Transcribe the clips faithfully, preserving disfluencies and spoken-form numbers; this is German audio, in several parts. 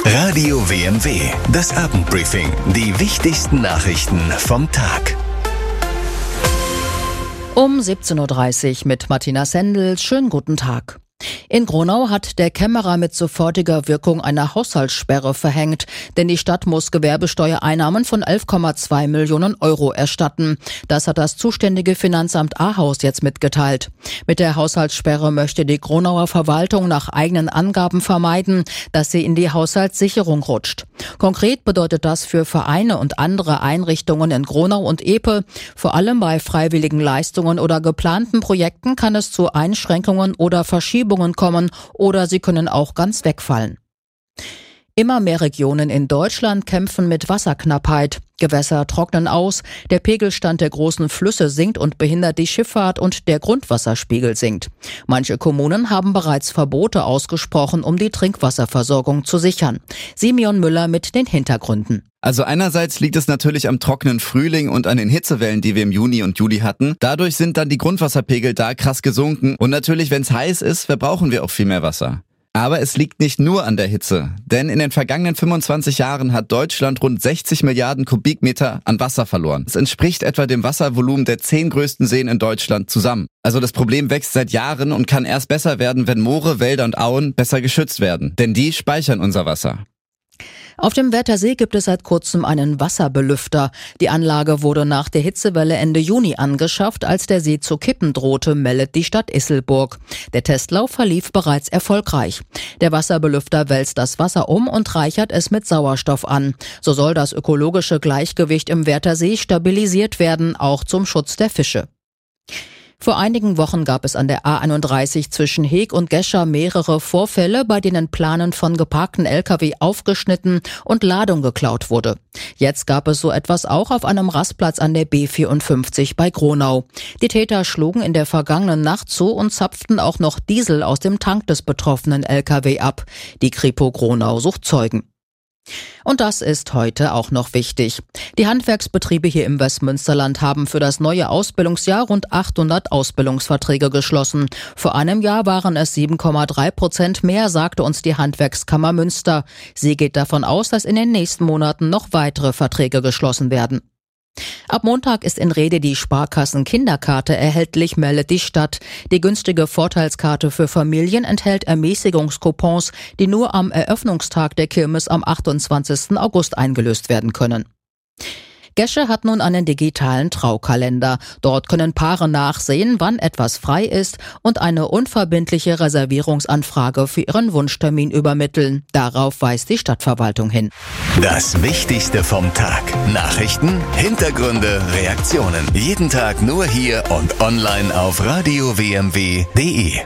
Radio W M W, das Abendbriefing. Die wichtigsten Nachrichten vom Tag. Um siebzehn Uhr dreißig mit Martina Sendel. Schönen guten Tag. In Gronau hat der Kämmerer mit sofortiger Wirkung eine Haushaltssperre verhängt, denn die Stadt muss Gewerbesteuereinnahmen von elf Komma zwei Millionen Euro erstatten. Das hat das zuständige Finanzamt Ahaus jetzt mitgeteilt. Mit der Haushaltssperre möchte die Gronauer Verwaltung nach eigenen Angaben vermeiden, dass sie in die Haushaltssicherung rutscht. Konkret bedeutet das für Vereine und andere Einrichtungen in Gronau und Epe, vor allem bei freiwilligen Leistungen oder geplanten Projekten kann es zu Einschränkungen oder Verschiebungen kommen oder sie können auch ganz wegfallen. Immer mehr Regionen in Deutschland kämpfen mit Wasserknappheit. Gewässer trocknen aus, der Pegelstand der großen Flüsse sinkt und behindert die Schifffahrt und der Grundwasserspiegel sinkt. Manche Kommunen haben bereits Verbote ausgesprochen, um die Trinkwasserversorgung zu sichern. Simeon Müller mit den Hintergründen. Also einerseits liegt es natürlich am trockenen Frühling und an den Hitzewellen, die wir im Juni und Juli hatten. Dadurch sind dann die Grundwasserpegel da krass gesunken. Und natürlich, wenn es heiß ist, verbrauchen wir auch viel mehr Wasser. Aber es liegt nicht nur an der Hitze, denn in den vergangenen fünfundzwanzig Jahren hat Deutschland rund sechzig Milliarden Kubikmeter an Wasser verloren. Das entspricht etwa dem Wasservolumen der zehn größten Seen in Deutschland zusammen. Also das Problem wächst seit Jahren und kann erst besser werden, wenn Moore, Wälder und Auen besser geschützt werden, denn die speichern unser Wasser. Auf dem Wörthersee gibt es seit kurzem einen Wasserbelüfter. Die Anlage wurde nach der Hitzewelle Ende Juni angeschafft, als der See zu kippen drohte, meldet die Stadt Isselburg. Der Testlauf verlief bereits erfolgreich. Der Wasserbelüfter wälzt das Wasser um und reichert es mit Sauerstoff an. So soll das ökologische Gleichgewicht im Wörthersee stabilisiert werden, auch zum Schutz der Fische. Vor einigen Wochen gab es an der A einunddreißig zwischen Heeg und Gescher mehrere Vorfälle, bei denen Planen von geparkten L K W aufgeschnitten und Ladung geklaut wurde. Jetzt gab es so etwas auch auf einem Rastplatz an der B vierundfünfzig bei Gronau. Die Täter schlugen in der vergangenen Nacht zu und zapften auch noch Diesel aus dem Tank des betroffenen L K W ab. Die Kripo Gronau sucht Zeugen. Und das ist heute auch noch wichtig. Die Handwerksbetriebe hier im Westmünsterland haben für das neue Ausbildungsjahr rund achthundert Ausbildungsverträge geschlossen. Vor einem Jahr waren es sieben Komma drei Prozent mehr, sagte uns die Handwerkskammer Münster. Sie geht davon aus, dass in den nächsten Monaten noch weitere Verträge geschlossen werden. Ab Montag ist in Rede die Sparkassen-Kinderkarte erhältlich, meldet die Stadt. Die günstige Vorteilskarte für Familien enthält Ermäßigungskupons, die nur am Eröffnungstag der Kirmes am achtundzwanzigsten August eingelöst werden können. Gescher hat nun einen digitalen Traukalender. Dort können Paare nachsehen, wann etwas frei ist und eine unverbindliche Reservierungsanfrage für ihren Wunschtermin übermitteln. Darauf weist die Stadtverwaltung hin. Das Wichtigste vom Tag. Nachrichten, Hintergründe, Reaktionen. Jeden Tag nur hier und online auf radio w m w punkt d e.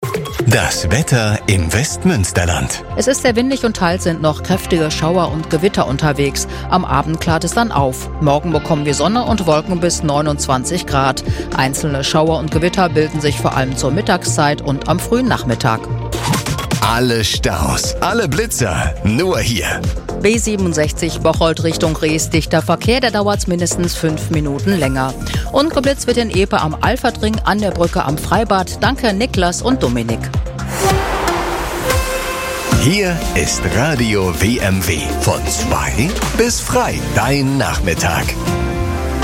Das Wetter im Westmünsterland. Es ist sehr windig und teils sind noch kräftige Schauer und Gewitter unterwegs. Am Abend klart es dann auf. Morgen bekommen wir Sonne und Wolken bis neunundzwanzig Grad. Einzelne Schauer und Gewitter bilden sich vor allem zur Mittagszeit und am frühen Nachmittag. Alle Staus, alle Blitzer, nur hier. B siebenundsechzig Bocholt Richtung Rees, dichter Verkehr, da dauert es mindestens fünf Minuten länger. Und geblitzt wird in Epe am Alfertring, an der Brücke am Freibad. Danke Niklas und Dominik. Hier ist Radio W M W. Von zwei bis frei, dein Nachmittag.